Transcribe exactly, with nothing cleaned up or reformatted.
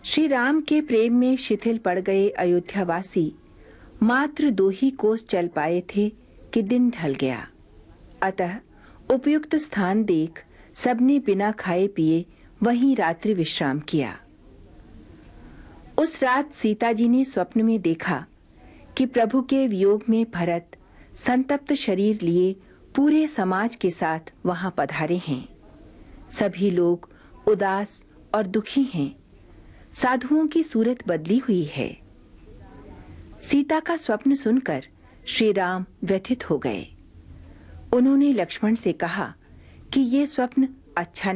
श्री राम के प्रेम में शिथिल पड़ गए अयोध्यावासी मात्र दो ही कोस चल पाए थे कि दिन ढल गया। अतः उपयुक्त स्थान देख सबने बिना खाए पिए वहीं रात्रि विश्राम किया। उस रात सीता जी ने स्वप्न में देखा कि प्रभु के वियोग में भरत संतप्त शरीर लिए पूरे समाज के साथ वहां पधारे हैं। सभी लोग उदास और दुखी हैं। साधुओं की सूरत बदली हुई है। सीता का स्वप्न सुनकर श्री राम व्यथित हो गए। उन्होंने लक्ष्मण से कहा कि ये स्वप्न अच्छा